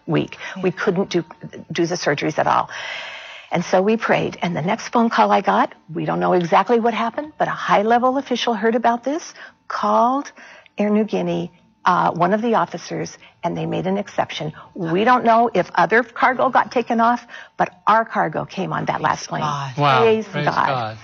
week. We couldn't do the surgeries at all. And so we prayed. And the next phone call I got, we don't know exactly what happened, but a high-level official heard about this, called Air Niugini, one of the officers, and they made an exception. We don't know if other cargo got taken off, but our cargo came on that last plane. Wow. Praise God.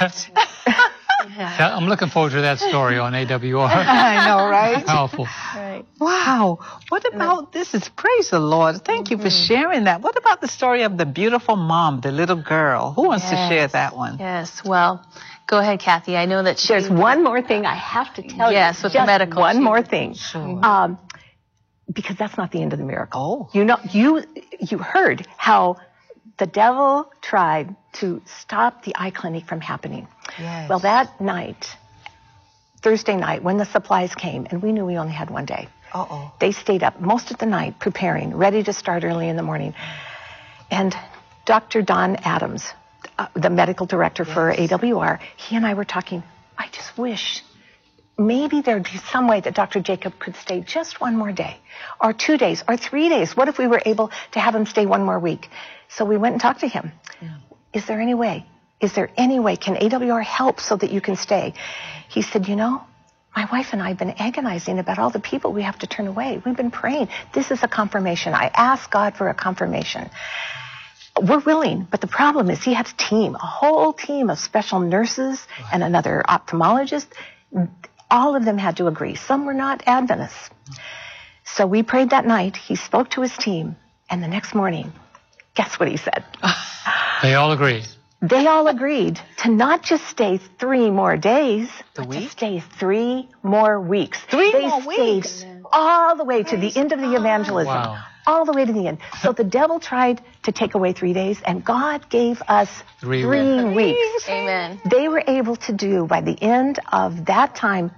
Yeah, I'm looking forward to that story on AWR. I know, right? Powerful. Right. Wow. What about this? Is praise the Lord. Thank you for sharing that. What about the story of the beautiful mom, the little girl? Who wants to share that one? Yes. Well, go ahead, Kathy. I know that there's one more thing I have to tell you. Yes, with the medical. One more thing. Sure. Because that's not the end of the miracle. Oh. You know, you heard how the devil tried to stop the eye clinic from happening. Yes. Well, that night, Thursday night, when the supplies came, and we knew we only had one day, they stayed up most of the night preparing, ready to start early in the morning. And Dr. Don Adams, the medical director for AWR, he and I were talking, I just wish maybe there'd be some way that Dr. Jacob could stay just one more day, or 2 days, or 3 days. What if we were able to have him stay one more week? So we went and talked to him. Is there any way? Is there any way? Can AWR help so that you can stay? He said, you know, my wife and I have been agonizing about all the people we have to turn away. We've been praying. This is a confirmation. I asked God for a confirmation. We're willing, but the problem is he had a team, a whole team of special nurses and another ophthalmologist. All of them had to agree. Some were not Adventists. So we prayed that night. He spoke to his team, and the next morning, guess what he said? They all agreed. They all agreed to not just stay 3 more days, but week? to stay 3 more weeks. Three they more stayed weeks? all the way to the end of the evangelism. Wow. All the way to the end. So the devil tried to take away 3 days, and God gave us 3 weeks. Amen. They were able to do, by the end of that time,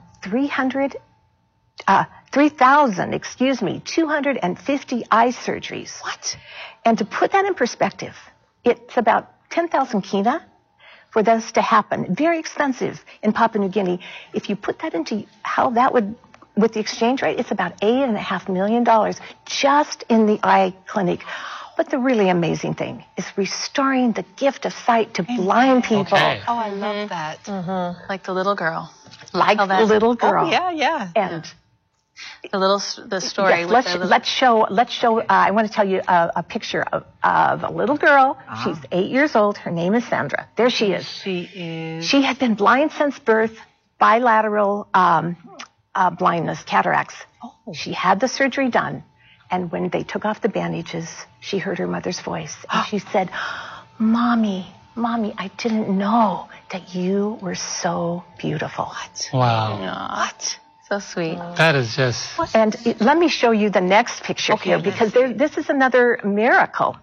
250 eye surgeries. What? And to put that in perspective, it's about 10,000 kina for this to happen. Very expensive in Papua New Guinea. If you put that into how that would, with the exchange rate, it's about $8.5 million just in the eye clinic. But the really amazing thing is restoring the gift of sight to blind people. Okay. Oh, I love that. Like the little girl. Like the little girl. Oh, yeah. And The story. yes, with let's show. I want to tell you a picture of a little girl. She's 8 years old. Her name is Sandra. There she is. She is. She had been blind since birth, bilateral blindness, cataracts. She had the surgery done, and when they took off the bandages, she heard her mother's voice, and she said, "Mommy, I didn't know that you were so beautiful." Wow. What? So sweet. That is just... And let me show you the next picture here, because this is another miracle.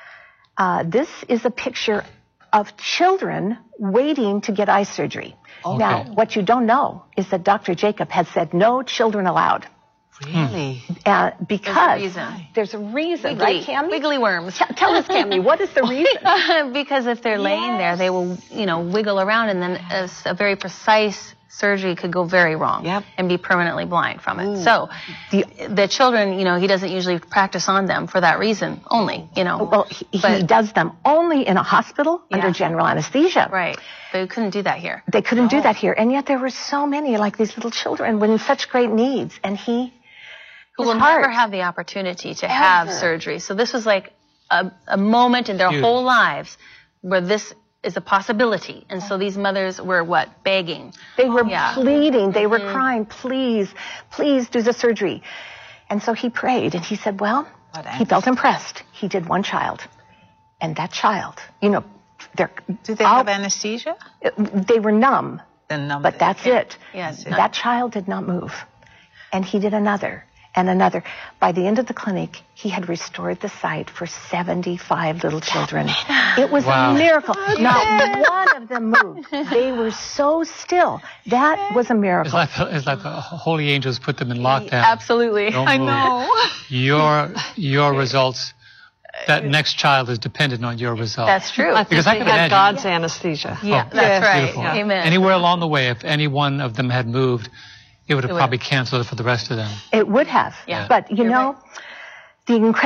This is a picture of children waiting to get eye surgery. Now, what you don't know is that Dr. Jacob had said no children allowed. Really? Because there's a reason, right, Cammie? Wiggly worms. Tell us, Cammie, what is the reason? Because if they're laying there, they will, wiggle around, and then a very precise surgery could go very wrong and be permanently blind from it. So the children, he doesn't usually practice on them for that reason only, Well, he does them only in a hospital under general anesthesia. Right. They couldn't do that here. They couldn't do that here. And yet there were so many, like these little children with such great needs. And he will never have the opportunity to have surgery. So this was like a moment in their whole lives where this is a possibility. And so these mothers were begging. They were pleading. They were crying, please do the surgery. And so he prayed, and he said, well, he felt impressed. He did one child. And that child, do they have anesthesia? They were numb. But that's it. Yes. That child did not move. And he did another. And another. By the end of the clinic, he had restored the sight for 75 little children. It was a miracle. Not one of them moved. They were so still. That was a miracle. It's like the holy angels put them in lockdown. Absolutely. I know. Your results. That next child is dependent on your results. That's true. Because I can had imagine God's anesthesia. Yeah, that's right. Beautiful. Amen. Anywhere along the way, if any one of them had moved, it would have probably canceled it for the rest of them. It would have. Yeah. But, the incredible